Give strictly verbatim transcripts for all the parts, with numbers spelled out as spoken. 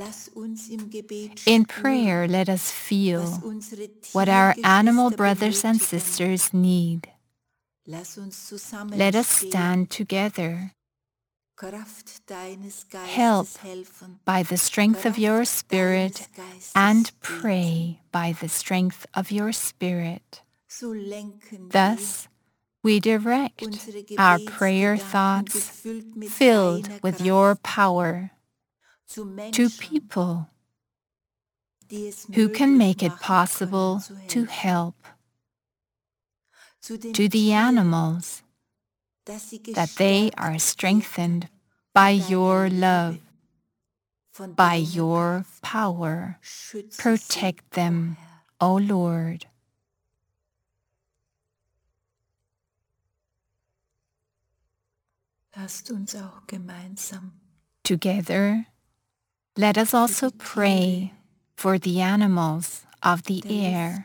God. In prayer, let us feel what our animal brothers and sisters need. Let us stand together. Help by the strength of your Spirit and pray by the strength of your Spirit. Thus, we direct our prayer thoughts filled with your power to people who can make it possible to help, to the animals, that they are strengthened by your love, by your power. Protect them, O Lord. Together, let us also pray for the animals of the air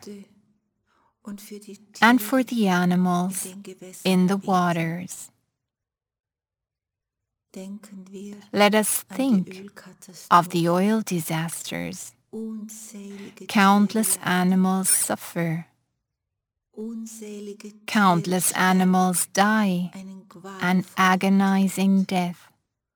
and for the animals in the waters. Let us think of the oil disasters. Countless animals suffer. Countless animals die an agonizing death.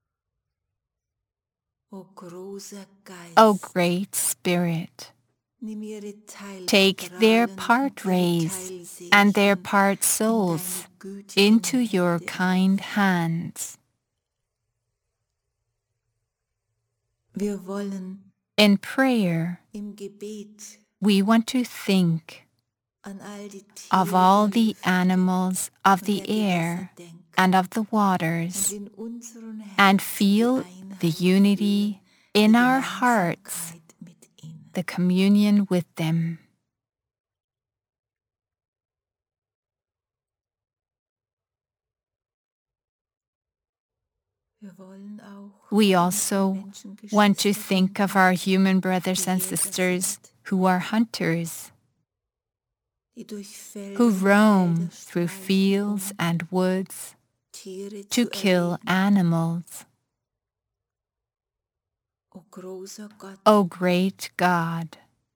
O great Spirit, take their part rays and their part souls into your kind hands. In prayer, we want to think of all the animals of the air and of the waters, and feel the unity in our hearts, the communion with them. We also want to think of our human brothers and sisters who are hunters, who roam through fields and woods to kill animals. O great God,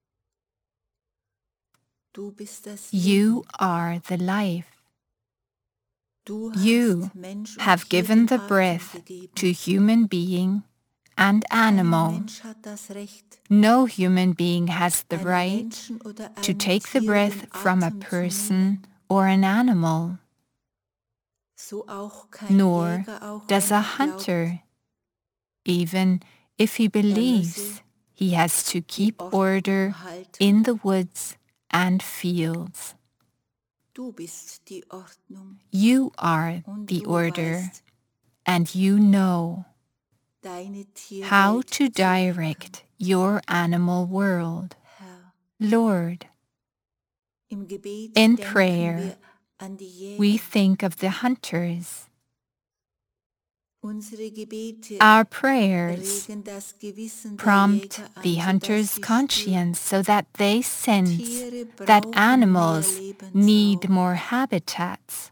you are the life. You have given the breath to human being and animal. No human being has the right to take the breath from a person or an animal. Nor does a hunter, even if he believes he has to keep order in the woods and fields. You are the order, and you know how to direct your animal world. Lord, in prayer, we think of the hunters. Our prayers prompt the hunter's conscience so that they sense that animals need more habitats.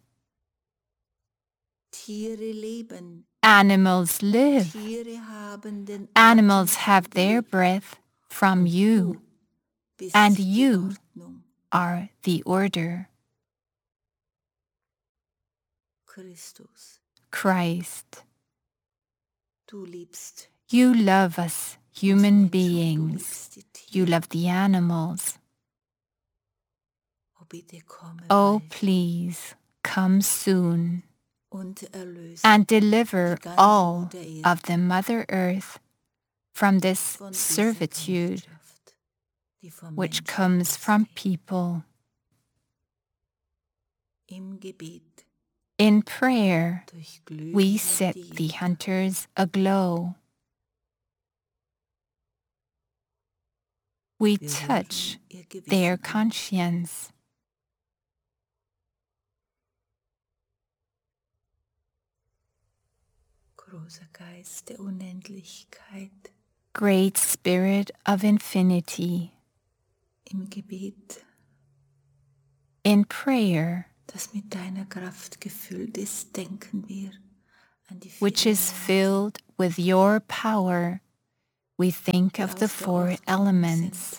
Animals live. Animals have their breath from you, and you are the order. Christ, you love us human beings. You love the animals. Oh, please, come soon and deliver all of the Mother Earth from this servitude which comes from people. In prayer, we set the hunters aglow. We touch their conscience. Great Spirit of Infinity, in prayer, which is filled with your power, we think of the four elements,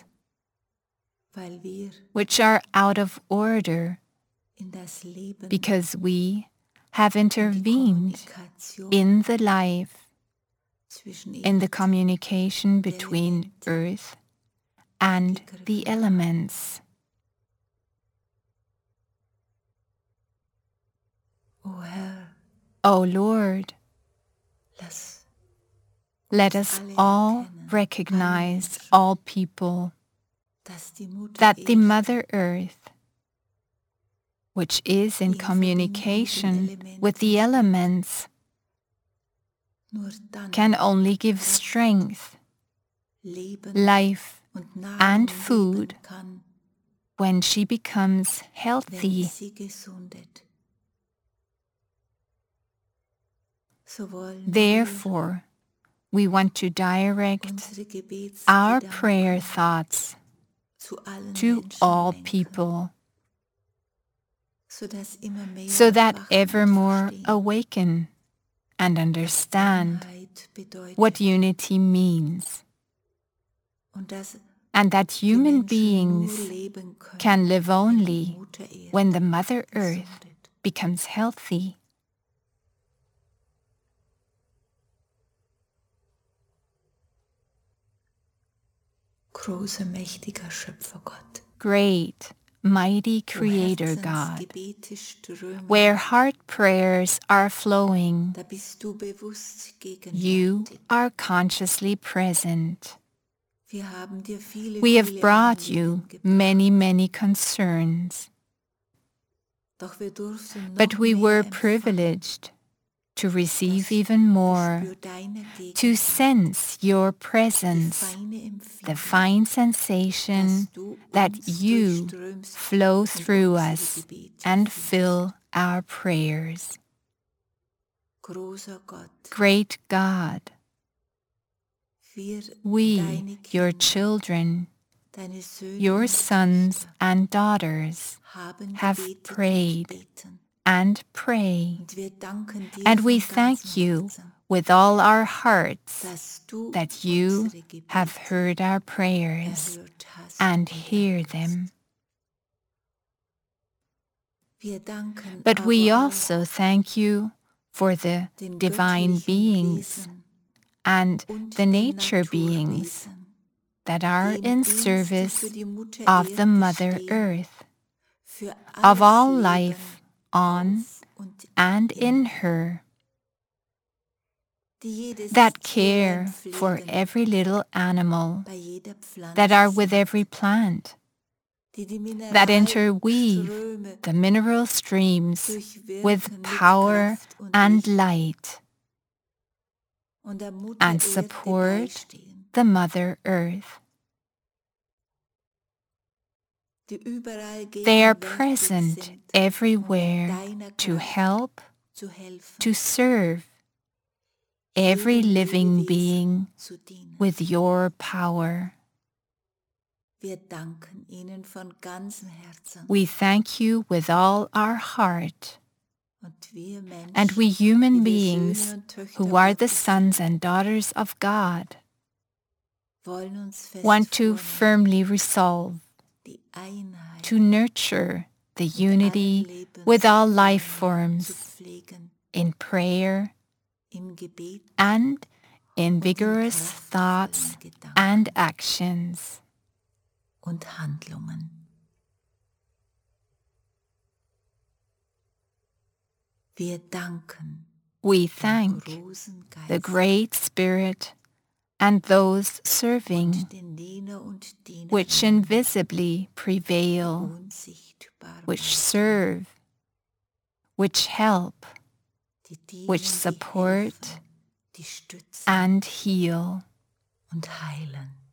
which are out of order because we have intervened in the life, in the communication between earth and the elements. O Lord, let us all recognize, all people, that the Mother Earth, which is in communication with the elements, can only give strength, life, and food when she becomes healthy. Therefore, we want to direct our prayer thoughts to all people, so that evermore awaken and understand what unity means, and that human beings can live only when the Mother Earth becomes healthy. Großer, mächtiger Schöpfergott, Great, mighty Creator God, where heart prayers are flowing, you are consciously present. We have brought you many, many concerns, but we were privileged to receive even more, to sense your presence, the fine sensation that you flow through us and fill our prayers. Great God, we, your children, your sons and daughters, have prayed and pray, and we thank you with all our hearts that you have heard our prayers and hear them. But we also thank you for the divine beings and the nature beings that are in service of the Mother Earth, of all life on and in her, that care for every little animal, that are with every plant, that interweave the mineral streams with power and light, and support the Mother Earth. They are present everywhere to help, to serve every living being with your power. We thank you with all our heart, and we human beings who are the sons and daughters of God want to firmly resolve to nurture the unity with all life forms in prayer and in vigorous thoughts and actions. We thank the Great Spirit and those serving, which invisibly prevail, which serve, which help, which support and heal.